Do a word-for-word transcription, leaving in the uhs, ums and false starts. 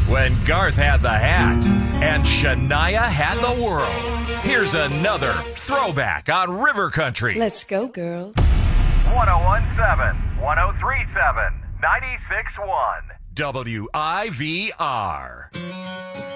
when Garth had the hat and Shania had the world. Here's another throwback on River Country. Let's go, girls. one oh one point seven, one oh three point seven, ninety-six point one. W I V R.